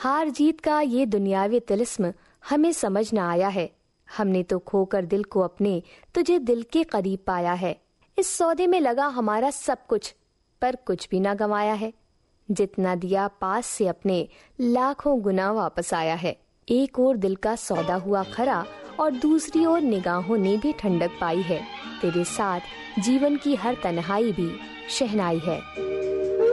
हार जीत का ये दुनियावी तिलिस्म हमें समझ न आया है। हमने तो खोकर दिल को अपने तुझे दिल के करीब पाया है। इस सौदे में लगा हमारा सब कुछ, पर कुछ भी ना गंवाया है। जितना दिया पास से अपने लाखों गुना वापस आया है। एक और दिल का सौदा हुआ खरा और दूसरी ओर निगाहों ने भी ठंडक पाई है। तेरे साथ जीवन की हर तन्हाई भी शहनाई है।